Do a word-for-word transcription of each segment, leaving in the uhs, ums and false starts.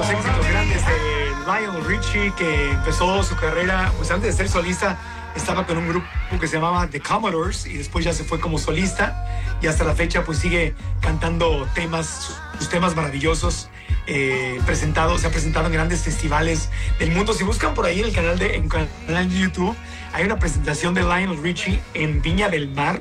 los éxitos grandes de Lionel Richie, que empezó su carrera, pues antes de ser solista, estaba con un grupo que se llamaba The Commodores y después ya se fue como solista y hasta la fecha pues sigue cantando temas, sus temas maravillosos, eh, presentado, se ha presentado en grandes festivales del mundo. Si buscan por ahí en el canal de, en el canal de YouTube, hay una presentación de Lionel Richie en Viña del Mar.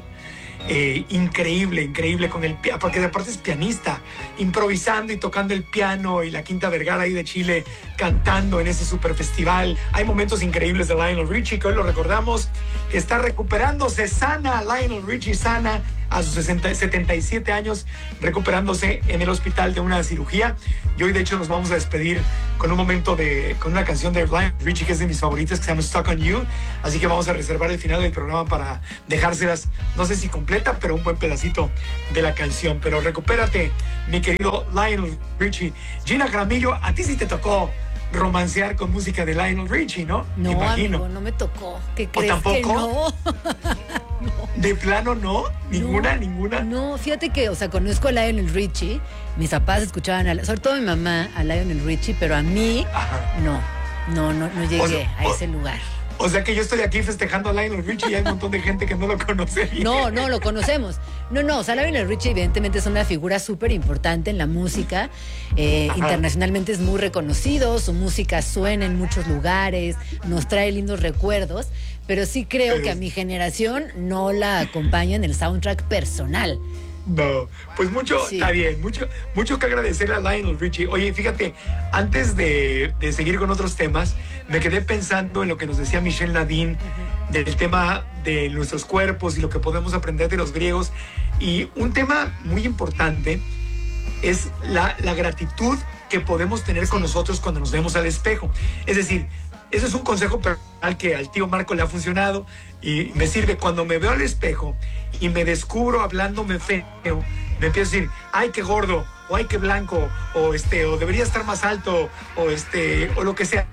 Eh, increíble, increíble con el piano, porque aparte es pianista, improvisando y tocando el piano, y la Quinta Vergara ahí de Chile cantando en ese super festival. Hay momentos increíbles de Lionel Richie que hoy lo recordamos, que está recuperándose, sana, Lionel Richie sana a sus sesenta, setenta y siete años, recuperándose en el hospital de una cirugía. Y hoy de hecho nos vamos a despedir con un momento de, con una canción de Lionel Richie que es de mis favoritas, que se llama Stuck on You. Así que vamos a reservar el final del programa para dejárselas, no sé si completa, pero un buen pedacito de la canción. Pero recupérate, mi querido Lionel Richie. Gina Jaramillo, a ti sí te tocó romancear con música de Lionel Richie, ¿no? No, imagino. Amigo, no me tocó. ¿Qué ¿O crees tampoco? que no? No. ¿De plano no? ¿Ninguna, no, ninguna? No, fíjate que, o sea, conozco a Lionel Richie. Mis papás escuchaban, a, sobre todo mi mamá, a Lionel Richie, pero a mí, Ajá. no, no, no, no llegué o sea, a o, ese lugar. O sea que yo estoy aquí festejando a Lionel Richie y hay un montón de gente que no lo conoce. No, no, lo conocemos. No, no, o sea, Lionel Richie evidentemente es una figura súper importante en la música. Eh, internacionalmente es muy reconocido, su música suena en muchos lugares, nos trae lindos recuerdos, pero sí creo pero... que a mi generación no la acompaña en el soundtrack personal. No, pues mucho, sí. Está bien, mucho, mucho que agradecerle a Lionel Richie. Oye, fíjate, antes de, de seguir con otros temas, me quedé pensando en lo que nos decía Michel Nadine, uh-huh. del tema de nuestros cuerpos y lo que podemos aprender de los griegos. Y un tema muy importante es la, la gratitud que podemos tener sí. con nosotros cuando nos vemos al espejo. Es decir, ese es un consejo personal que al tío Marco le ha funcionado y me sirve. Cuando me veo al espejo y me descubro hablándome feo, me empiezo a decir, ay, qué gordo, o ay, qué blanco, o este, o debería estar más alto, o este, o lo que sea.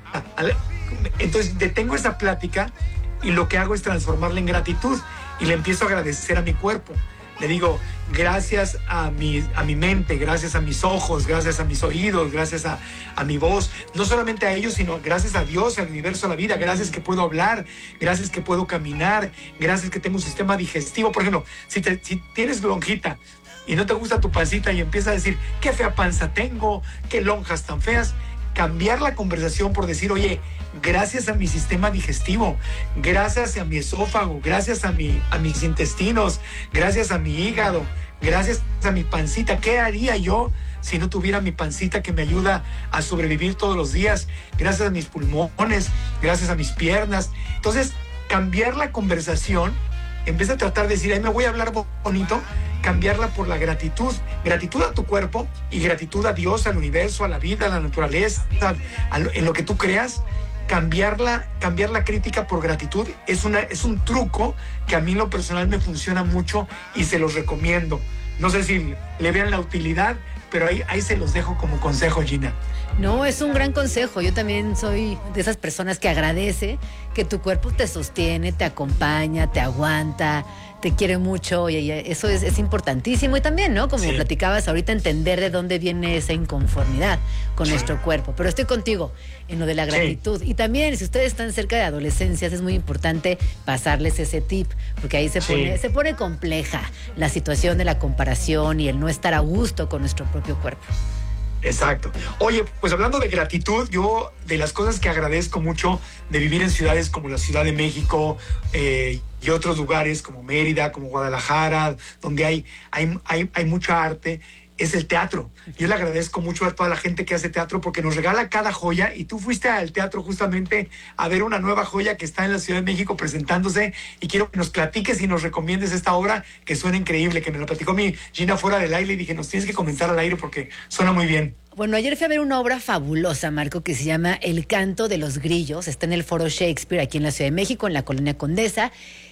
Entonces detengo esa plática y lo que hago es transformarla en gratitud y le empiezo a agradecer a mi cuerpo. Le digo, gracias a mi, a mi mente, gracias a mis ojos, gracias a mis oídos, gracias a, a mi voz, no solamente a ellos, sino gracias a Dios, al universo, a la vida, gracias que puedo hablar, gracias que puedo caminar, gracias que tengo un sistema digestivo. Por ejemplo, si, te, si tienes lonjita y no te gusta tu pancita y empiezas a decir, qué fea panza tengo, qué lonjas tan feas, cambiar la conversación por decir, oye, gracias a mi sistema digestivo, gracias a mi esófago, gracias a, mi, a mis intestinos, gracias a mi hígado, gracias a mi pancita. ¿Qué haría yo si no tuviera mi pancita que me ayuda a sobrevivir todos los días? Gracias a mis pulmones, gracias a mis piernas. Entonces, cambiar la conversación, en vez de tratar de decir, ay, me voy a hablar bonito, cambiarla por la gratitud, gratitud a tu cuerpo y gratitud a Dios, al universo, a la vida, a la naturaleza, a lo, en lo que tú creas. Cambiarla, cambiar la crítica por gratitud es, una, es un truco que a mí en lo personal me funciona mucho y se los recomiendo. No sé si le vean la utilidad, pero ahí, ahí se los dejo como consejo, Gina. No, es un gran consejo. Yo también soy de esas personas que agradece que tu cuerpo te sostiene, te acompaña, te aguanta, te quiere mucho, y eso es, es importantísimo. Y también, ¿no? Como sí. platicabas ahorita, entender de dónde viene esa inconformidad con sí. nuestro cuerpo. Pero estoy contigo en lo de la gratitud. Sí. Y también, si ustedes están cerca de adolescencias, es muy importante pasarles ese tip, porque ahí se pone, sí. se pone compleja la situación de la comparación y el no estar a gusto con nuestro propio cuerpo. Exacto. Oye, pues hablando de gratitud, yo de las cosas que agradezco mucho de vivir en ciudades como la Ciudad de México eh, y otros lugares como Mérida, como Guadalajara, donde hay, hay, hay, hay mucha arte, es el teatro. Yo le agradezco mucho a toda la gente que hace teatro porque nos regala cada joya, y tú fuiste al teatro justamente a ver una nueva joya que está en la Ciudad de México presentándose, y quiero que nos platiques y nos recomiendes esta obra que suena increíble, que me lo platicó mi Gina fuera del aire y dije, nos tienes que comentar al aire porque suena muy bien. Bueno, ayer fui a ver una obra fabulosa, Marco, que se llama El Canto de los Grillos. Está en el Foro Shakespeare, aquí en la Ciudad de México, en la Colonia Condesa.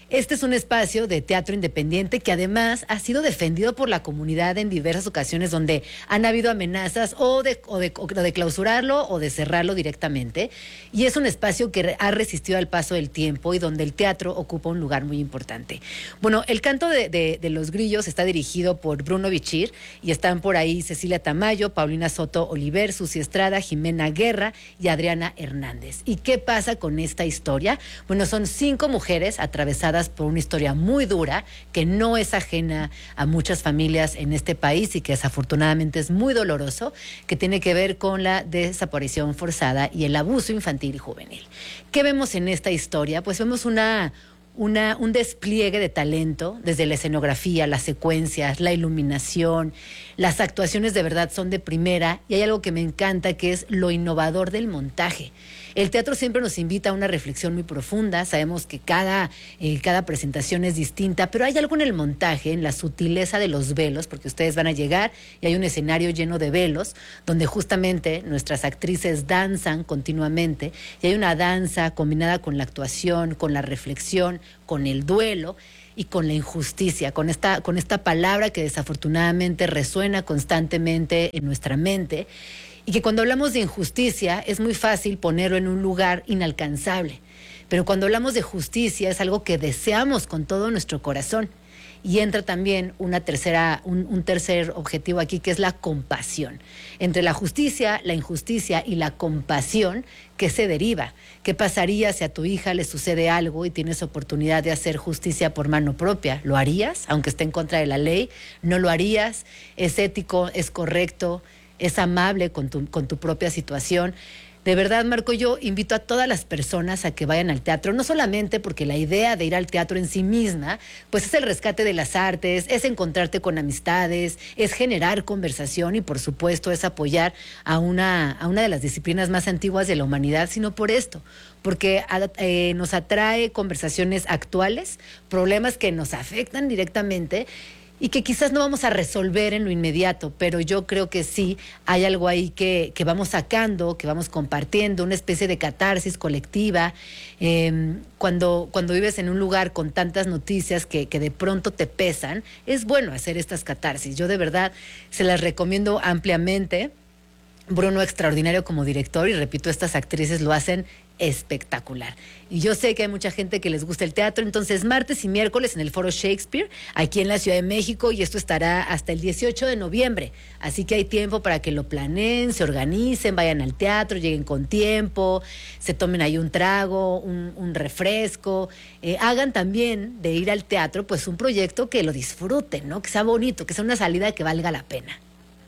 Este es un espacio de teatro independiente que además ha sido defendido por la comunidad en diversas ocasiones donde han habido amenazas o de, o de, o de clausurarlo o de cerrarlo directamente. Y es un espacio que ha resistido al paso del tiempo y donde el teatro ocupa un lugar muy importante. Bueno, el canto de, de, de los grillos está dirigido por Bruno Bichir y están por ahí Cecilia Tamayo, Paulina Soto Oliver, Susi Estrada, Jimena Guerra y Adriana Hernández. ¿Y qué pasa con esta historia? Bueno, son cinco mujeres atravesadas por una historia muy dura que no es ajena a muchas familias en este país y que desafortunadamente es muy doloroso, que tiene que ver con la desaparición forzada y el abuso infantil y juvenil. ¿Qué vemos en esta historia? Pues vemos una... Una, un despliegue de talento, desde la escenografía, las secuencias, la iluminación, las actuaciones de verdad son de primera y hay algo que me encanta que es lo innovador del montaje. El teatro siempre nos invita a una reflexión muy profunda, sabemos que cada, eh, cada presentación es distinta, pero hay algo en el montaje, en la sutileza de los velos, porque ustedes van a llegar y hay un escenario lleno de velos, donde justamente nuestras actrices danzan continuamente y hay una danza combinada con la actuación, con la reflexión, con el duelo y con la injusticia, con esta, con esta palabra que desafortunadamente resuena constantemente en nuestra mente y que cuando hablamos de injusticia es muy fácil ponerlo en un lugar inalcanzable, pero cuando hablamos de justicia es algo que deseamos con todo nuestro corazón. Y entra también una tercera, un, un tercer objetivo aquí, que es la compasión. Entre la justicia, la injusticia y la compasión, ¿qué se deriva? ¿Qué pasaría si a tu hija le sucede algo y tienes oportunidad de hacer justicia por mano propia? ¿Lo harías, aunque esté en contra de la ley? ¿No lo harías? ¿Es ético? ¿Es correcto? ¿Es amable con tu, con tu propia situación? De verdad, Marco, yo invito a todas las personas a que vayan al teatro, no solamente porque la idea de ir al teatro en sí misma, pues es el rescate de las artes, es encontrarte con amistades, es generar conversación y por supuesto es apoyar a una, a una de las disciplinas más antiguas de la humanidad, sino por esto, porque eh, nos atrae conversaciones actuales, problemas que nos afectan directamente y que quizás no vamos a resolver en lo inmediato, pero yo creo que sí hay algo ahí que, que vamos sacando, que vamos compartiendo, una especie de catarsis colectiva. Eh, cuando, cuando vives en un lugar con tantas noticias que, que de pronto te pesan, es bueno hacer estas catarsis. Yo de verdad se las recomiendo ampliamente. Bruno, extraordinario como director, y repito, estas actrices lo hacen espectacular. Y yo sé que hay mucha gente que les gusta el teatro, entonces martes y miércoles en el Foro Shakespeare, aquí en la Ciudad de México, y esto estará hasta el dieciocho de noviembre. Así que hay tiempo para que lo planeen, se organicen, vayan al teatro, lleguen con tiempo, se tomen ahí un trago, un, un refresco, eh, hagan también de ir al teatro pues un proyecto que lo disfruten, ¿no? Que sea bonito, que sea una salida que valga la pena.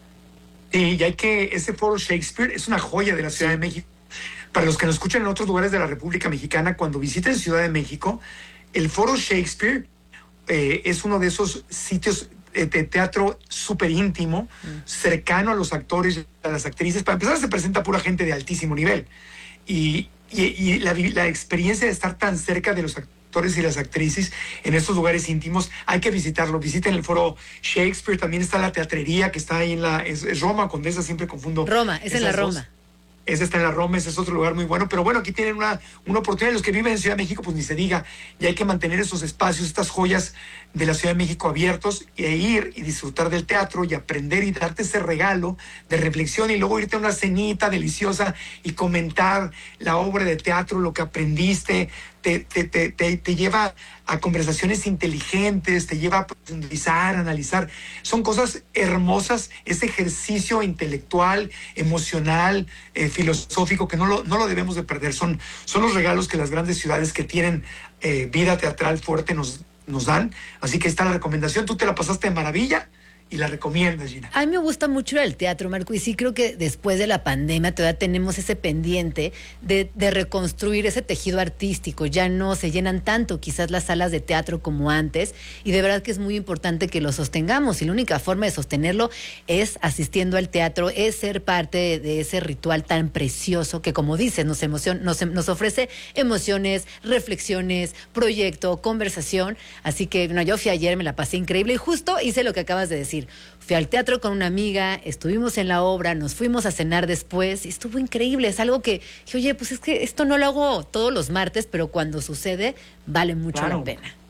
Sí, y hay que, ese Foro Shakespeare es una joya de la Ciudad de México. Para los que nos escuchan en otros lugares de la República Mexicana, cuando visiten Ciudad de México, el Foro Shakespeare eh, es uno de esos sitios de, de teatro súper íntimo, mm. cercano a los actores y a las actrices. Para empezar, se presenta pura gente de altísimo nivel. Y, y, y la, la experiencia de estar tan cerca de los actores y las actrices en estos lugares íntimos, hay que visitarlo. Visiten el Foro Shakespeare, también está la teatrería que está ahí en la... Es, es Roma, Condesa, siempre confundo. Roma, es en la Roma. Dos. Ese está en la Roma, ese es otro lugar muy bueno, pero bueno, aquí tienen una, una oportunidad. Los que viven en Ciudad de México, pues ni se diga, y hay que mantener esos espacios, estas joyas de la Ciudad de México abiertos, e ir y disfrutar del teatro y aprender y darte ese regalo de reflexión y luego irte a una cenita deliciosa y comentar la obra de teatro, lo que aprendiste. Te, te, te, te, te lleva a conversaciones inteligentes, te lleva a profundizar, a analizar. Son cosas hermosas, ese ejercicio intelectual, emocional, eh, filosófico, que no lo, no lo debemos de perder. Son, son los regalos que las grandes ciudades que tienen eh, vida teatral fuerte nos, nos dan. Así que está la recomendación. Tú te la pasaste de maravilla y la recomiendas, Gina. A mí me gusta mucho ir al teatro, Marco, y sí creo que después de la pandemia todavía tenemos ese pendiente de, de reconstruir ese tejido artístico. Ya no se llenan tanto quizás las salas de teatro como antes, y de verdad que es muy importante que lo sostengamos, y la única forma de sostenerlo es asistiendo al teatro, es ser parte de, de ese ritual tan precioso que, como dices, nos, emocion, nos, nos ofrece emociones, reflexiones, proyecto, conversación. Así que, bueno, yo fui ayer, me la pasé increíble, y justo hice lo que acabas de decir. Fui al teatro con una amiga, estuvimos en la obra, nos fuimos a cenar después y estuvo increíble. Es algo que dije, oye, pues es que esto no lo hago todos los martes, pero cuando sucede vale mucho claro. la pena.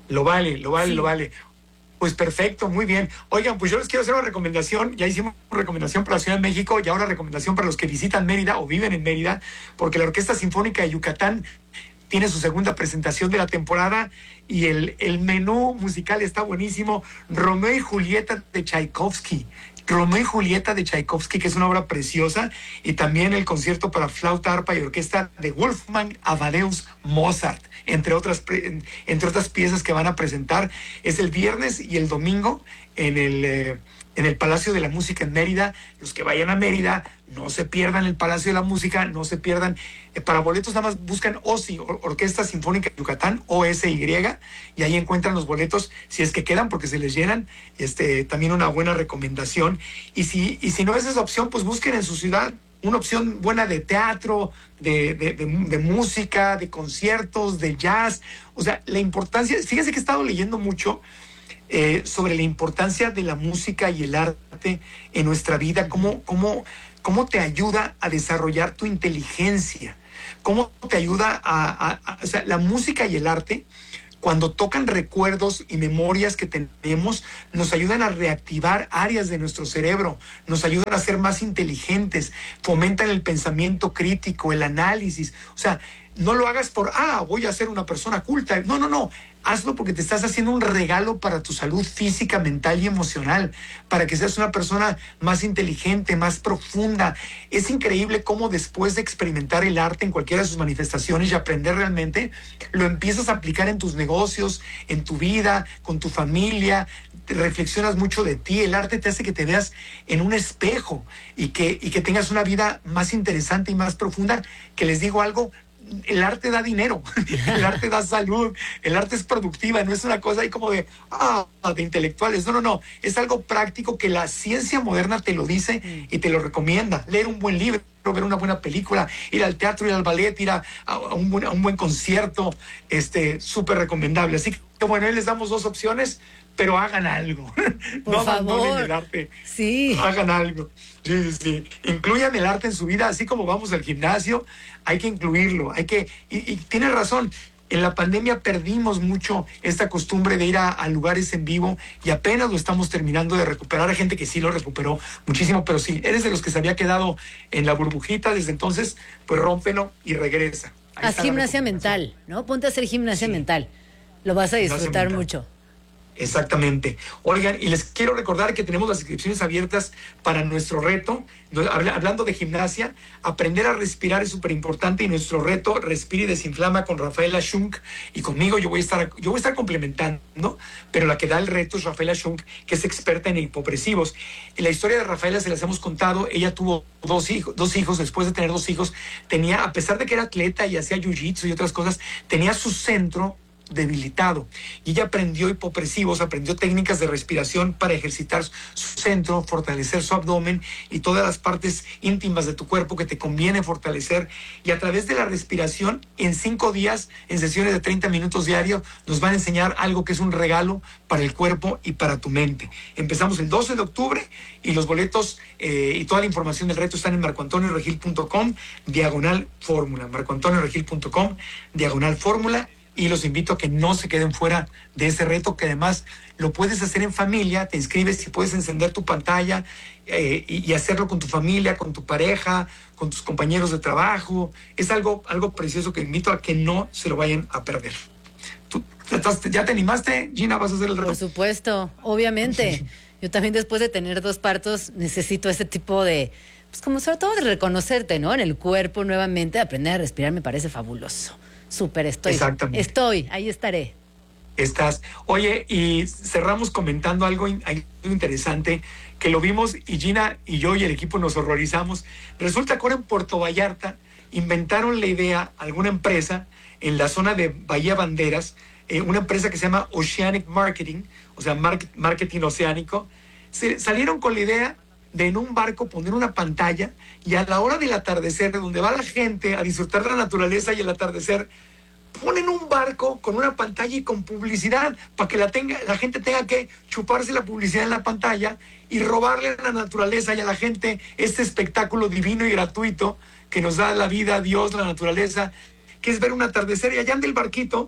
Lo vale, lo vale, Sí. lo vale. Pues perfecto, muy bien. Oigan, pues yo les quiero hacer una recomendación. Ya hicimos recomendación para la Ciudad de México y ahora recomendación para los que visitan Mérida o viven en Mérida, porque la Orquesta Sinfónica de Yucatán tiene su segunda presentación de la temporada y el, el menú musical está buenísimo. Romeo y Julieta de Tchaikovsky. Romeo y Julieta de Tchaikovsky, que es una obra preciosa, y también el concierto para flauta, arpa y orquesta de Wolfgang Amadeus Mozart, entre otras, entre otras piezas que van a presentar. Es el viernes y el domingo en el, eh, en el Palacio de la Música en Mérida. Los que vayan a Mérida, no se pierdan el Palacio de la Música, no se pierdan. Eh, para boletos nada más buscan O S I, Or- Orquesta Sinfónica de Yucatán, O S Y, y ahí encuentran los boletos, si es que quedan, porque se les llenan. Este, también una buena recomendación. Y si, y si no es esa opción, pues busquen en su ciudad una opción buena de teatro, de, de, de, de música, de conciertos, de jazz. O sea, la importancia, fíjense que he estado leyendo mucho eh, sobre la importancia de la música y el arte en nuestra vida, cómo, cómo, cómo te ayuda a desarrollar tu inteligencia, cómo te ayuda a, a, a, o sea, la música y el arte, cuando tocan recuerdos y memorias que tenemos, nos ayudan a reactivar áreas de nuestro cerebro, nos ayudan a ser más inteligentes, fomentan el pensamiento crítico, el análisis. O sea, no lo hagas por, ah, voy a ser una persona culta. No, no, no. Hazlo porque te estás haciendo un regalo para tu salud física, mental y emocional, para que seas una persona más inteligente, más profunda. Es increíble cómo después de experimentar el arte en cualquiera de sus manifestaciones y aprender realmente, lo empiezas a aplicar en tus negocios, en tu vida, con tu familia. Te reflexionas mucho de ti. El arte te hace que te veas en un espejo y que, y que tengas una vida más interesante y más profunda. Que les digo algo, el arte da dinero, el arte da salud, el arte es productiva, no es una cosa ahí como de, ah, de intelectuales. No, no, no, es algo práctico que la ciencia moderna te lo dice y te lo recomienda. Leer un buen libro, ver una buena película, ir al teatro, ir al ballet, ir a, a, un, buen, a un buen concierto, este, súper recomendable. Así que bueno, ahí les damos dos opciones, pero hagan algo. Por no favor. abandonen el arte. Sí. Hagan algo. Sí, sí, sí. Incluyan el arte en su vida, así como vamos al gimnasio, hay que incluirlo, hay que, y, y tiene razón, en la pandemia perdimos mucho esta costumbre de ir a, a lugares en vivo y apenas lo estamos terminando de recuperar. Hay gente que sí lo recuperó muchísimo, pero si eres de los que se había quedado en la burbujita desde entonces, pues rómpelo y regresa. Ahí Haz está la gimnasia recomendación. mental, ¿no? Ponte a hacer gimnasia Sí. mental. Lo vas a Gimnasia disfrutar mental. mucho. Exactamente. Oigan, y les quiero recordar que tenemos las inscripciones abiertas para nuestro reto. Hablando de gimnasia, aprender a respirar es súper importante, y nuestro reto, Respira y Desinflama, con Rafaela Schunk y conmigo, yo voy a estar, yo voy a estar complementando, pero la que da el reto es Rafaela Schunk, que es experta en hipopresivos. La historia de Rafaela se las hemos contado. Ella tuvo dos hijos, dos hijos, después de tener dos hijos, tenía, a pesar de que era atleta y hacía jiu-jitsu y otras cosas, tenía su centro debilitado, y ella aprendió hipopresivos, aprendió técnicas de respiración para ejercitar su centro, fortalecer su abdomen y todas las partes íntimas de tu cuerpo que te conviene fortalecer, y a través de la respiración, en cinco días, en sesiones de treinta minutos diarios, nos van a enseñar algo que es un regalo para el cuerpo y para tu mente. Empezamos el doce de octubre y los boletos eh, y toda la información del reto están en marcoantonioregil punto com diagonal fórmula, marcoantonioregil punto com diagonal fórmula. Y los invito a que no se queden fuera de ese reto, que además lo puedes hacer en familia. Te inscribes y puedes encender tu pantalla eh, y, y hacerlo con tu familia, con tu pareja, con tus compañeros de trabajo. Es algo, algo precioso que invito a que no se lo vayan a perder. ¿Tú ya te animaste, Gina? ¿Vas a hacer el reto? Por supuesto, obviamente. Yo también, después de tener dos partos, necesito ese tipo de, pues como sobre todo de reconocerte, ¿no? En el cuerpo nuevamente, aprender a respirar me parece fabuloso. Súper, estoy. Exactamente. Estoy, ahí estaré. Estás. Oye, y cerramos comentando algo, in- algo interesante que lo vimos, y Gina y yo y el equipo nos horrorizamos. Resulta que ahora en Puerto Vallarta inventaron la idea, alguna empresa en la zona de Bahía Banderas, eh, una empresa que se llama Oceanic Marketing, o sea, mar- marketing oceánico. Se salieron con la idea de en un barco poner una pantalla, y a la hora del atardecer, de donde va la gente a disfrutar de la naturaleza y el atardecer, ponen un barco con una pantalla y con publicidad, para que la, tenga, la gente tenga que chuparse la publicidad en la pantalla y robarle a la naturaleza y a la gente este espectáculo divino y gratuito que nos da la vida, Dios, la naturaleza, que es ver un atardecer. Y allá anda el barquito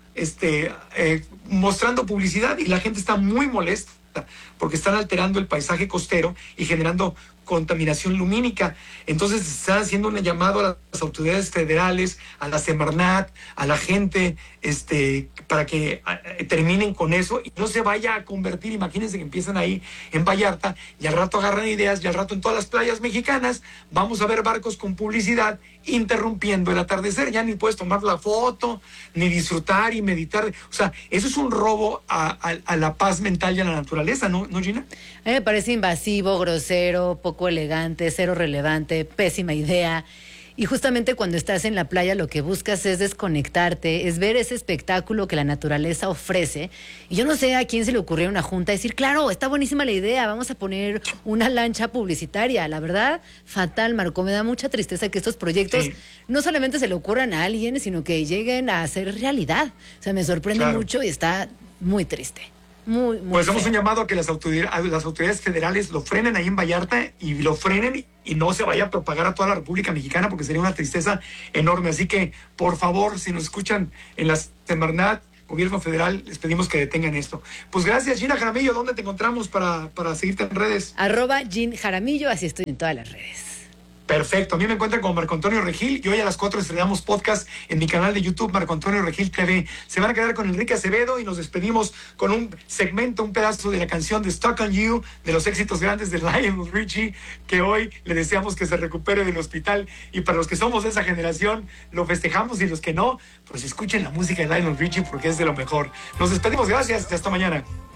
este, eh, mostrando publicidad y la gente está muy molesta porque están alterando el paisaje costero y generando contaminación lumínica. Entonces están haciendo un llamado a las autoridades federales, a la Semarnat, a la gente, este, para que a, a, terminen con eso y no se vaya a convertir. Imagínense que empiezan ahí en Vallarta y al rato agarran ideas y al rato en todas las playas mexicanas vamos a ver barcos con publicidad interrumpiendo el atardecer. Ya ni puedes tomar la foto, ni disfrutar y meditar. O sea, eso es un robo a, a, a la paz mental y a la naturaleza, ¿no, ¿no, Gina? A mí me parece invasivo, grosero, poco elegante, cero relevante, pésima idea. Y justamente cuando estás en la playa lo que buscas es desconectarte, es ver ese espectáculo que la naturaleza ofrece. Y yo no sé a quién se le ocurrió una junta decir, claro, está buenísima la idea, vamos a poner una lancha publicitaria. La verdad, fatal, Marco, me da mucha tristeza que estos proyectos sí. no solamente se le ocurran a alguien, sino que lleguen a ser realidad. O sea, me sorprende claro. mucho y está muy triste. Muy, muy pues feo. hacemos un llamado a que las autoridades, las autoridades federales lo frenen ahí en Vallarta y lo frenen y no se vaya a propagar a toda la República Mexicana porque sería una tristeza enorme. Así que, por favor, si nos escuchan en la Semarnat, Gobierno Federal, les pedimos que detengan esto. Pues gracias, Gina Jaramillo. ¿Dónde te encontramos para, para seguirte en redes? Arroba Gin Jaramillo, así estoy en todas las redes. Perfecto, a mí me encuentran como Marco Antonio Regil y hoy a las cuatro estrenamos podcast en mi canal de YouTube, Marco Antonio Regil T V. Se van a quedar con Enrique Acevedo y nos despedimos con un segmento, un pedazo de la canción de Stuck on You, de los éxitos grandes de Lionel Richie, que hoy le deseamos que se recupere del hospital y para los que somos de esa generación lo festejamos y los que no, pues escuchen la música de Lionel Richie porque es de lo mejor. Nos despedimos, gracias y hasta mañana.